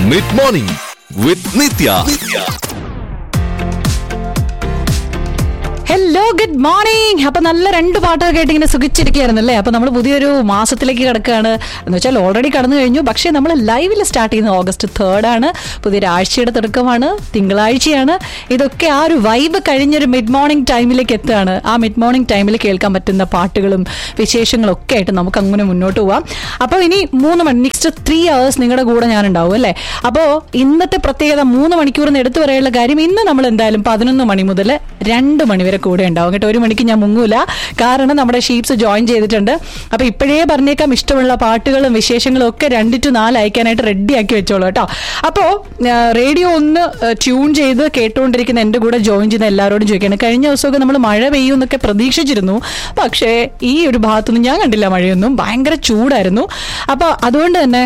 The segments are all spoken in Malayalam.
മിഡ് മോർണിംഗ് വിത്ത് നിത്യ. Hello, good morning. അപ്പൊ നല്ല രണ്ട് പാട്ടൊക്കെ കേട്ട് ഇങ്ങനെ സുഖിച്ചിരിക്കുകയായിരുന്നല്ലേ. അപ്പൊ നമ്മൾ പുതിയൊരു മാസത്തിലേക്ക് കിടക്കുകയാണ് എന്ന് വെച്ചാൽ ഓൾറെഡി കടന്നു കഴിഞ്ഞു. പക്ഷേ നമ്മൾ ലൈവിൽ സ്റ്റാർട്ട് ചെയ്യുന്നത് August 3 ആണ്. പുതിയൊരാഴ്ചയുടെ തുടക്കമാണ്, തിങ്കളാഴ്ചയാണ്. ഇതൊക്കെ ആ ഒരു വൈബ് കഴിഞ്ഞൊരു മിഡ് മോർണിംഗ് ടൈമിലേക്ക് എത്തുകയാണ്. ആ മിഡ് മോർണിംഗ് ടൈമിൽ കേൾക്കാൻ പറ്റുന്ന പാട്ടുകളും വിശേഷങ്ങളും ഒക്കെ ആയിട്ട് നമുക്ക് അങ്ങനെ മുന്നോട്ട് പോവാം. അപ്പോൾ ഇനി 3 മണി, നെക്സ്റ്റ് 3 hours നിങ്ങളുടെ കൂടെ ഞാൻ ഉണ്ടാവും അല്ലേ. അപ്പോൾ ഇന്നത്തെ പ്രത്യേകത 3 മണിക്കൂറിന് എടുത്തു പറയാനുള്ള കാര്യം, ഇന്ന് നമ്മൾ എന്തായാലും 11 മണി മുതൽ 2 മണി വരെ കൂടെ ഉണ്ടാവും കേട്ടോ. 1 മണിക്ക് ഞാൻ മുങ്ങൂല, കാരണം നമ്മുടെ ഷീപ്സ് ജോയിൻ ചെയ്തിട്ടുണ്ട്. അപ്പൊ ഇപ്പോഴേ പറഞ്ഞേക്കാം, ഇഷ്ടമുള്ള പാട്ടുകളും വിശേഷങ്ങളും ഒക്കെ 2 to 4 അയക്കാനായിട്ട് റെഡി ആക്കി വെച്ചോളൂ കേട്ടോ. അപ്പോ റേഡിയോ ഒന്ന് ട്യൂൺ ചെയ്ത് കേട്ടുകൊണ്ടിരിക്കുന്ന എന്റെ കൂടെ ജോയിൻ ചെയ്യുന്ന എല്ലാവരോടും ചോദിക്കുകയാണ്, കഴിഞ്ഞ ദിവസമൊക്കെ നമ്മൾ മഴ പെയ്യും എന്നൊക്കെ പ്രതീക്ഷിച്ചിരുന്നു, പക്ഷേ ഈ ഒരു ഭാഗത്തൊന്നും ഞാൻ കണ്ടില്ല മഴയൊന്നും. ഭയങ്കര ചൂടായിരുന്നു. അപ്പൊ അതുകൊണ്ട് തന്നെ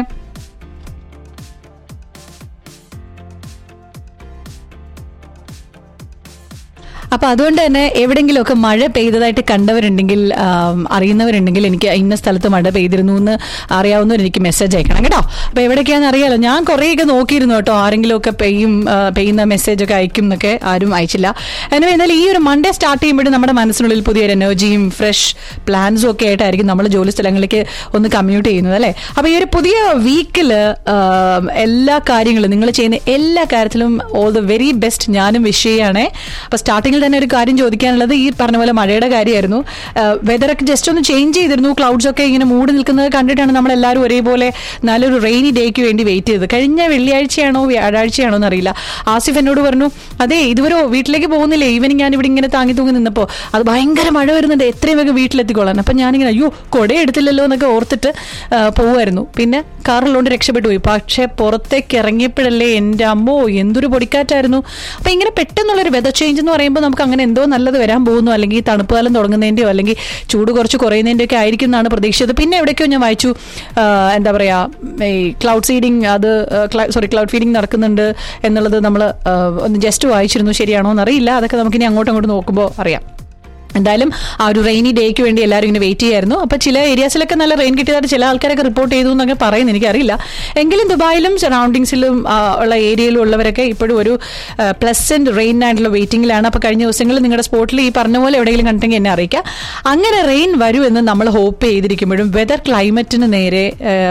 എവിടെയെങ്കിലുമൊക്കെ മഴ പെയ്തതായിട്ട് കണ്ടവരുണ്ടെങ്കിൽ, അറിയുന്നവരുണ്ടെങ്കിൽ എനിക്ക് ഇന്ന സ്ഥലത്ത് മഴ പെയ്തിരുന്നു എന്ന് അറിയാവുന്നവർ എനിക്ക് മെസ്സേജ് അയക്കണം കേട്ടോ. അപ്പോൾ എവിടേക്കാണെന്ന് അറിയാലോ. ഞാൻ കുറേയൊക്കെ നോക്കിയിരുന്നു കേട്ടോ, ആരെങ്കിലുമൊക്കെ പെയ്യുന്ന മെസ്സേജൊക്കെ അയക്കും എന്നൊക്കെ. ആരും അയച്ചില്ല. എന്നാലും ഈ ഒരു മൺഡേ സ്റ്റാർട്ട് ചെയ്യുമ്പോഴും നമ്മുടെ മനസ്സിനുള്ളിൽ പുതിയൊരു എനർജിയും ഫ്രഷ് പ്ലാൻസും ഒക്കെ ആയിട്ടായിരിക്കും നമ്മൾ ജോലി സ്ഥലങ്ങളിലേക്ക് ഒന്ന് കമ്മ്യൂട്ട് ചെയ്യുന്നത് അല്ലേ. അപ്പോൾ ഈ ഒരു പുതിയ വീക്കിൽ എല്ലാ കാര്യങ്ങളും, നിങ്ങൾ ചെയ്യുന്ന എല്ലാ കാര്യത്തിലും ഓൾ ദ വെരി ബെസ്റ്റ് ഞാനും വിഷ് ചെയ്യുകയാണേ. അപ്പോൾ സ്റ്റാർട്ടിങ്ങിൽ തന്നെ ഒരു കാര്യം ചോദിക്കാനുള്ളത്, ഈ പറഞ്ഞ പോലെ മഴയുടെ കാര്യമായിരുന്നു. വെതറൊക്കെ ജസ്റ്റ് ഒന്ന് ചേഞ്ച് ചെയ്തിരുന്നു. ക്ലൗഡ്സ് ഒക്കെ ഇങ്ങനെ മൂടി നിൽക്കുന്നത് കണ്ടിട്ടാണ് നമ്മളെല്ലാവരും ഒരേപോലെ നല്ലൊരു റെയിനി ഡേക്ക് വേണ്ടി വെയിറ്റ് ചെയ്തത്. കഴിഞ്ഞ വെള്ളിയാഴ്ചയാണോ വ്യാഴാഴ്ചയാണോ എന്നറിയില്ല, ആസിഫ് എന്നോട് പറഞ്ഞു, അതെ ഇതുവരെ വീട്ടിലേക്ക് പോകുന്നില്ലേ, ഈവനിങ് ഞാൻ ഇവിടെ ഇങ്ങനെ താങ്ങി തൂങ്ങി നിന്നപ്പോൾ അത് ഭയങ്കര മഴ വരുന്നുണ്ട്, എത്രയും വേഗം വീട്ടിലെത്തിക്കൊള്ളാൻ. അപ്പം ഞാനിങ്ങനെ അയ്യോ കൊട എടുത്തില്ലല്ലോ എന്നൊക്കെ ഓർത്തിട്ട് പോവുമായിരുന്നു. പിന്നെ കാറിലുകൊണ്ട് രക്ഷപ്പെട്ടു പോയി. പക്ഷേ പുറത്തേക്ക് ഇറങ്ങിയപ്പോഴല്ലേ എൻ്റെ അമ്മോ എന്തൊരു പൊടിക്കാറ്റായിരുന്നു. അപ്പം ഇങ്ങനെ പെട്ടെന്നുള്ളൊരു വെതർ ചേഞ്ച് എന്ന് പറയുമ്പോൾ നമുക്ക് അങ്ങനെ എന്തോ നല്ലത് വരാൻ പോകുന്നു, അല്ലെങ്കിൽ തണുപ്പ് കാലം തുടങ്ങുന്നതിൻ്റെയോ അല്ലെങ്കിൽ ചൂട് കുറച്ച് കുറയുന്നതിൻ്റെ ഒക്കെ ആയിരിക്കും എന്നാണ് പ്രതീക്ഷിച്ചത്. പിന്നെ എവിടേക്കോ ഞാൻ വായിച്ചു, എന്താ പറയുക, ഈ ക്ലൗഡ് ഫീഡിങ് നടക്കുന്നുണ്ട് എന്നുള്ളത് നമ്മൾ ഒന്ന് ജസ്റ്റ് വായിച്ചിരുന്നു. ശരിയാണോ എന്നറിയില്ല. അതൊക്കെ നമുക്കിനി അങ്ങോട്ടും നോക്കുമ്പോൾ അറിയാം. എന്തായാലും ആ ഒരു റെയിനി ഡേക്ക് വേണ്ടി എല്ലാവരും ഇങ്ങനെ വെയിറ്റ് ചെയ്യായിരുന്നു. അപ്പോൾ ചില ഏരിയാസിലൊക്കെ നല്ല റെയിൻ കിട്ടിയതായിട്ട് ചില ആൾക്കാരൊക്കെ റിപ്പോർട്ട് ചെയ്തു എന്നൊക്കെ പറയുന്നു, എനിക്കറിയില്ല. എങ്കിലും ദുബായിലും സറൗണ്ടിങ്സിലും ഉള്ള ഏരിയയിലും ഉള്ളവരൊക്കെ ഇപ്പോഴും ഒരു പ്ലസന്റ് റെയിനായിട്ടുള്ള വെയിറ്റിംഗിലാണ്. അപ്പോൾ കഴിഞ്ഞ ദിവസങ്ങളിൽ നിങ്ങളുടെ സ്പോട്ടിൽ ഈ പറഞ്ഞ പോലെ എവിടെയെങ്കിലും കണ്ടെങ്കിൽ എന്നെ അറിയിക്കുക. അങ്ങനെ റെയിൻ വരുമെന്ന് നമ്മൾ ഹോപ്പ് ചെയ്തിരിക്കുമ്പോഴും വെതർ ക്ലൈമറ്റിന് നേരെ,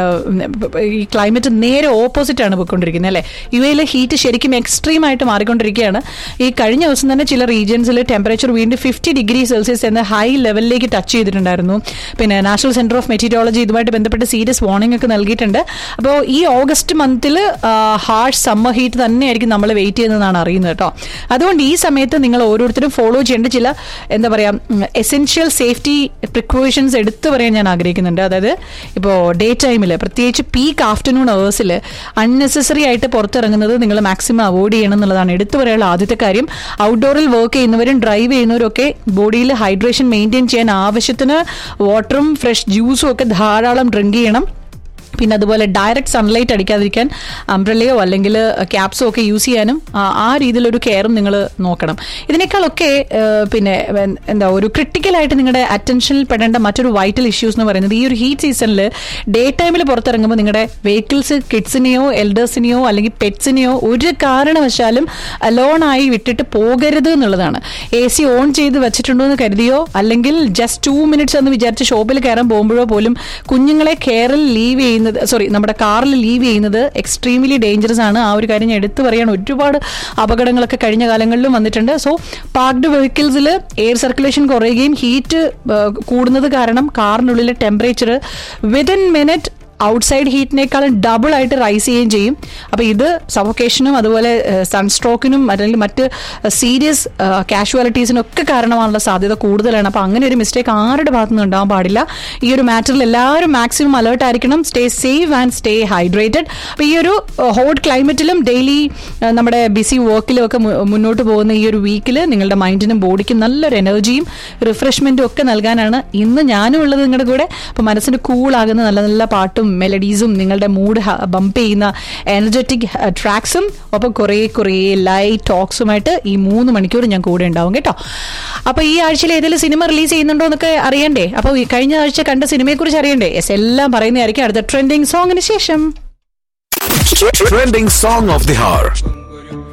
ഈ ക്ലൈമറ്റ് നേരെ ഓപ്പോസിറ്റ് ആണ് പോയിക്കൊണ്ടിരിക്കുന്നത് അല്ലേ. യുഎയിലെ ഹീറ്റ് ശരിക്കും എക്സ്ട്രീം ആയിട്ട് മാറിക്കൊണ്ടിരിക്കുകയാണ്. ഈ കഴിഞ്ഞ ദിവസം തന്നെ ചില റീജിയൻസിൽ ടെമ്പറേച്ചർ വീണ്ടും 50 ഡിഗ്രി സെൽഷ്യസ് എന്ന ഹൈ ലെവലിലേക്ക് ടച്ച് ചെയ്തിട്ടുണ്ടായിരുന്നു. പിന്നെ നാഷണൽ സെന്റർ ഓഫ് മെറ്റീരിയോളജി ഇതുമായിട്ട് ബന്ധപ്പെട്ട് സീരിയസ് വാർണിംഗ് ഒക്കെ നൽകിയിട്ടുണ്ട്. അപ്പോൾ ഈ ഓഗസ്റ്റ് മന്തിൽ ഹാർഷ് സമ്മർ ഹീറ്റ് തന്നെയായിരിക്കും നമ്മൾ വെയിറ്റ് ചെയ്യുന്നതെന്നാണ് അറിയുന്നത് കേട്ടോ. അതുകൊണ്ട് ഈ സമയത്ത് നിങ്ങൾ ഓരോരുത്തരും ഫോളോ ചെയ്യേണ്ട ചില എന്താ പറയുക എസെൻഷ്യൽ സേഫ്റ്റി പ്രിക്കോഷൻസ് എടുത്തു പറയാൻ ഞാൻ ആഗ്രഹിക്കുന്നുണ്ട്. അതായത് ഇപ്പോൾ ഡേ ടൈമിൽ, പ്രത്യേകിച്ച് പീക്ക് ആഫ്റ്റർനൂൺ അവേഴ്സിൽ അൺനെസസറി ആയിട്ട് പുറത്തിറങ്ങുന്നത് നിങ്ങൾ മാക്സിമം അവോയ്ഡ് ചെയ്യണം എന്നുള്ളതാണ് എടുത്തു പറയാനുള്ള ആദ്യത്തെ കാര്യം. ഔട്ട്ഡോറിൽ വർക്ക് ചെയ്യുന്നവരും ഡ്രൈവ് ചെയ്യുന്നവരും ഒക്കെ ബോഡിയിൽ ഹൈഡ്രേഷൻ മെയിൻറ്റെയിൻ ചെയ്യാൻ ആവശ്യത്തിന് വാട്ടറും ഫ്രഷ് ജ്യൂസും ഒക്കെ ധാരാളം ഡ്രിങ്ക് ചെയ്യണം. പിന്നെ അതുപോലെ ഡയറക്റ്റ് സൺലൈറ്റ് അടിക്കാതിരിക്കാൻ അംബ്രല്ലയോ അല്ലെങ്കിൽ ക്യാപ്സോ ഒക്കെ യൂസ് ചെയ്യാനും ആ രീതിയിലൊരു കെയറും നിങ്ങൾ നോക്കണം. ഇതിനേക്കാളൊക്കെ പിന്നെ എന്താ ഒരു ക്രിട്ടിക്കലായിട്ട് നിങ്ങളുടെ അറ്റൻഷനിൽ പെടേണ്ട മറ്റൊരു വൈറ്റൽ ഇഷ്യൂസ് എന്ന് പറയുന്നത്, ഈ ഒരു ഹീറ്റ് സീസണിൽ ഡേ ടൈമിൽ പുറത്തിറങ്ങുമ്പോൾ നിങ്ങളുടെ വെഹിക്കിൾസ് കിഡ്സിനെയോ എൽഡേഴ്സിനെയോ അല്ലെങ്കിൽ പെറ്റ്സിനെയോ ഒരു കാരണവശാലും അലോണായി വിട്ടിട്ട് പോകരുത് എന്നുള്ളതാണ്. AC ഓൺ ചെയ്ത് വെച്ചിട്ടുണ്ടോ എന്ന് കരുതിയോ അല്ലെങ്കിൽ ജസ്റ്റ് 2 minutes എന്ന് വിചാരിച്ച് ഷോപ്പിൽ കയറാൻ പോകുമ്പോഴോ പോലും കുഞ്ഞുങ്ങളെ കെയറിൽ ലീവ് ചെയ്യുന്നത്, നമ്മുടെ കാറിൽ ലീവ് ചെയ്യുന്നത് എക്സ്ട്രീംലി ഡേഞ്ചറസ് ആണ്. ആ ഒരു കാര്യം ഞാൻ എടുത്തു പറയാണ്. ഒരുപാട് അപകടങ്ങളൊക്കെ കഴിഞ്ഞ കാലങ്ങളിലും വന്നിട്ടുണ്ട്. സോ പാർക്ക്ഡ് വെഹിക്കിൾസിൽ എയർ സർക്കുലേഷൻ കുറയുകയും ഹീറ്റ് കൂടുന്നത് കാരണം കാറിനുള്ളിലെ temperature within minute outside ഹീറ്റിനേക്കാളും double ആയിട്ട് റൈസ് ചെയ്യുകയും ചെയ്യും. അപ്പോൾ ഇത് സഫോക്കേഷനും അതുപോലെ സൺസ്ട്രോക്കിനും അല്ലെങ്കിൽ മറ്റ് സീരിയസ് കാഷ്വാലിറ്റീസിനും ഒക്കെ കാരണമാണുള്ള സാധ്യത കൂടുതലാണ്. അപ്പോൾ അങ്ങനെ ഒരു മിസ്റ്റേക്ക് ആരുടെ ഭാഗത്തുനിന്ന് ഉണ്ടാകാൻ പാടില്ല. ഈ ഒരു മാറ്ററിൽ എല്ലാവരും മാക്സിമം അലേർട്ട് ആയിരിക്കണം. Stay safe and stay hydrated. അപ്പോൾ ഈ ഒരു ഹോട്ട് ക്ലൈമറ്റിലും ഡെയിലി നമ്മുടെ ബിസി വർക്കിലും ഒക്കെ മുന്നോട്ട് പോകുന്ന ഈ ഒരു വീക്കിൽ നിങ്ങളുടെ മൈൻഡിനും ബോഡിക്കും നല്ലൊരു എനർജിയും റിഫ്രഷ്മെന്റും ഒക്കെ നൽകാനാണ് ഇന്ന് ഞാനും ഉള്ളത് നിങ്ങളുടെ കൂടെ. അപ്പോൾ മനസ്സിന് കൂളാകുന്ന നല്ല നല്ല പാട്ടും മെലഡീസും നിങ്ങളുടെ മൂഡ് ബംപ് ചെയ്യുന്ന എനർജറ്റിക് ട്രാക്സും ഒപ്പം കുറേ ലൈറ്റ് ടോക്സുമായിട്ട് ഈ 3 മണിക്കൂർ ഞാൻ കൂടെ ഉണ്ടാവും കേട്ടോ. അപ്പോൾ ഈ ആഴ്ചയിൽ ഏതെങ്കിലും സിനിമ റിലീസ് ചെയ്യുന്നുണ്ടോ എന്നൊക്കെ അറിയണ്ടേ? അപ്പോൾ കഴിഞ്ഞ ആഴ്ച കണ്ട സിനിമയെക്കുറിച്ച് അറിയണ്ടേ? എല്ലാം പറയുന്നതായിരിക്കും അടുത്ത ട്രെൻഡിങ് സോങ്ങിന് ശേഷം. Trending song of the hour.